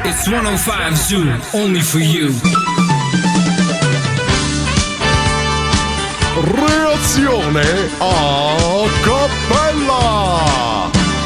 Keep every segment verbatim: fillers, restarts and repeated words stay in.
It's centocinque Zoo, only for you. Reazione a cappella.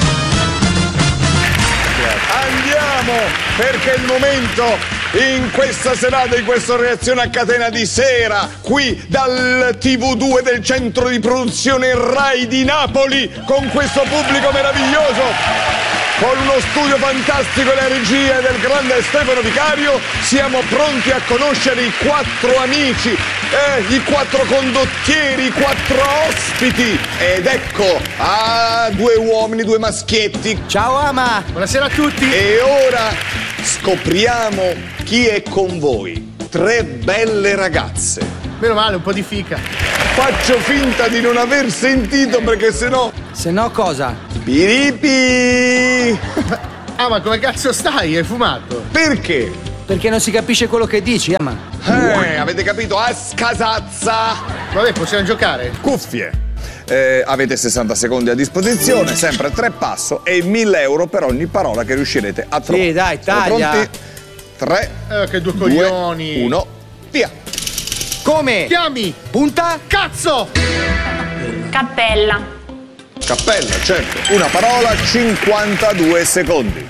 Andiamo, perché è il momento in questa serata, in questa reazione a catena di sera, qui dal T V due del centro di produzione Rai di Napoli, con questo pubblico meraviglioso, con uno studio fantastico e la regia del grande Stefano Vicario. Siamo pronti a conoscere i quattro amici, eh, i quattro condottieri, i quattro ospiti. Ed ecco, ah, due uomini, due maschietti. Ciao Ama, buonasera a tutti. E ora scopriamo chi è con voi. Tre belle ragazze. Meno male, un po' di fica. Faccio finta di non aver sentito, perché sennò... Se no cosa? Piripi! Ah, ma come cazzo stai? Hai fumato? Perché? Perché non si capisce quello che dici, Ama. Eh, avete capito? A scasazza! Vabbè, possiamo giocare? Cuffie. Eh, avete sessanta secondi a disposizione, sempre tre passo e mille euro per ogni parola che riuscirete a trovare. Sì, dai, Siete taglia. pronti? tre, Eh, che due due, coglioni. uno, via! Come? Chiami? Punta? Cazzo! Cappella. Cappella, certo. Una parola, cinquantadue secondi.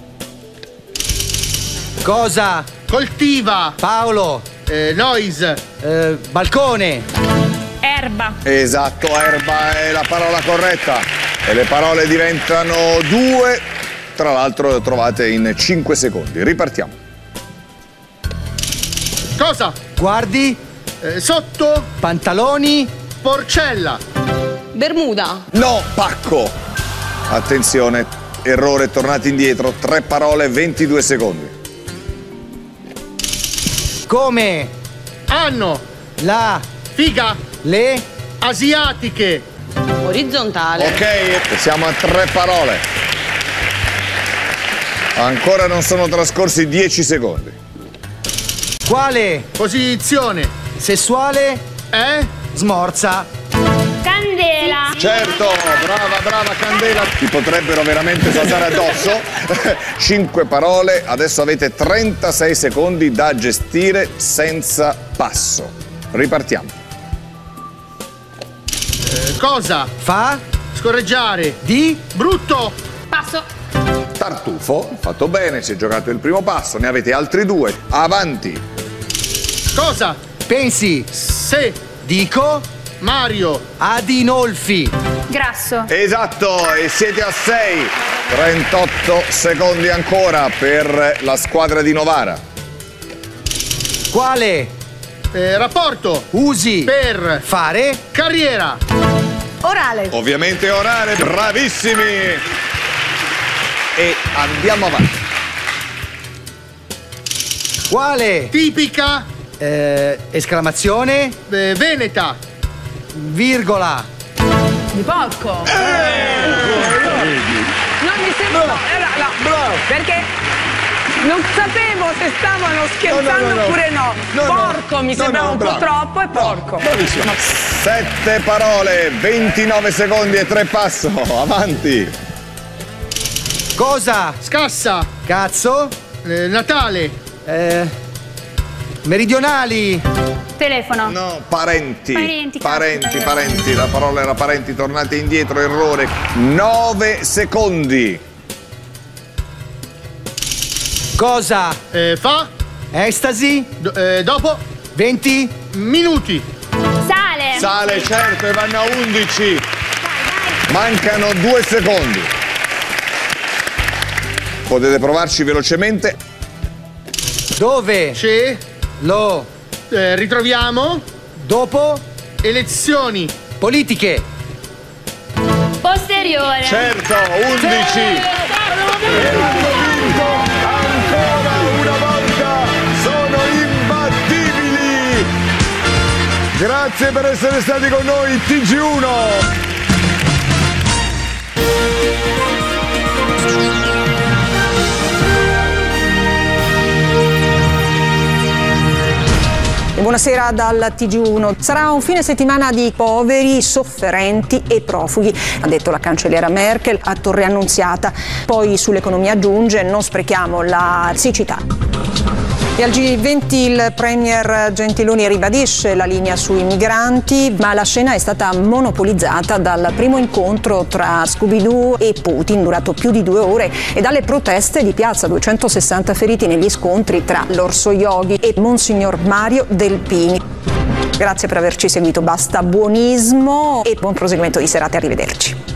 Cosa? Coltiva. Paolo. Eh, noise. Eh, balcone. Erba. Esatto, erba è la parola corretta. E le parole diventano due. Tra l'altro le trovate in cinque secondi. Ripartiamo. Cosa? Guardi. Eh, sotto. Pantaloni. Porcella. Bermuda. No, pacco. Attenzione, errore, tornati indietro. Tre parole, ventidue secondi. Come? Anno. La. Figa. Le. Asiatiche. Orizzontale. Ok, siamo a tre parole. Ancora non sono trascorsi dieci secondi. Quale? Posizione. Sessuale. Eh? Smorza. Candela. Certo, brava, brava Candela. Ti potrebbero veramente saltare addosso. Cinque parole, adesso avete trentasei secondi da gestire senza passo. Ripartiamo. Eh, cosa? Fa. Scorreggiare. Di. Brutto. Passo. Tartufo, fatto bene, si è giocato il primo passo, ne avete altri due. Avanti. Cosa? Pensi. Se. Dico. Mario. Adinolfi. Grasso. Esatto, e siete a sei. trentotto secondi ancora per la squadra di Novara. Quale? Eh, rapporto. Usi. Per. Fare. Carriera. Orale. Ovviamente orale, bravissimi. E andiamo avanti. Quale? Tipica. Eh, esclamazione. Eh, veneta. Virgola. Di porco. Eh! Non mi sembra. No, no, no, perché non sapevo se stavano scherzando No, no, no, no. oppure no. No, no. Porco mi No, sembrava no, un po' bravo. troppo e porco. Bravissimo. Sette parole, ventinove secondi e tre passo. Avanti. Cosa? Scassa. Cazzo. Eh, Natale. Eh, meridionali. Telefono. No, parenti. Parenti, Parenti, cazzo. parenti. La parola era parenti, tornate indietro, errore. Nove secondi. Cosa? Eh, fa. Estasi. Do- eh, dopo. venti minuti. Sale. Sale, certo, e vanno a undici. Mancano due secondi. Potete provarci velocemente. Dove? C'è. Lo. Eh, ritroviamo. Dopo. Elezioni. Politiche. Posteriore. Certo, undici. E hanno vinto ancora una volta. Sono imbattibili. Grazie per essere stati con noi, T G uno. Buonasera dal T G uno. Sarà un fine settimana di poveri, sofferenti e profughi, ha detto la cancelliera Merkel a Torre Annunziata. Poi sull'economia aggiunge: non sprechiamo la siccità. E al G venti il premier Gentiloni ribadisce la linea sui migranti, ma la scena è stata monopolizzata dal primo incontro tra Scooby-Doo e Putin, durato più di due ore, e dalle proteste di piazza, duecentosessanta feriti negli scontri tra l'Orso Yogi e Monsignor Mario Delpini. Grazie per averci seguito, basta buonismo e buon proseguimento di serata, arrivederci.